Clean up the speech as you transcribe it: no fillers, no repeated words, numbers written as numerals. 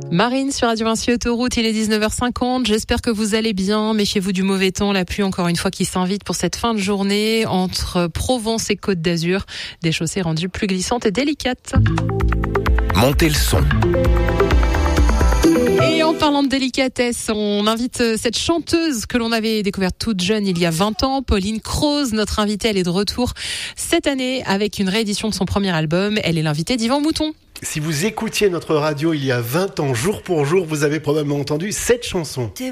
Marine sur Radio Vinci Autoroute, il est 19h50. J'espère que vous allez bien. Méfiez-vous du mauvais temps, la pluie encore une fois qui s'invite pour cette fin de journée entre Provence et Côte d'Azur. Des chaussées rendues plus glissantes et délicates. Montez le son. Et en parlant de délicatesse, on invite cette chanteuse que l'on avait découverte toute jeune il y a 20 ans, Pauline Croze. Notre invitée, elle est de retour cette année avec une réédition de son premier album. Elle est l'invitée d'Yvan Mouton. Si vous écoutiez notre radio il y a 20 ans, jour pour jour, vous avez probablement entendu cette chanson.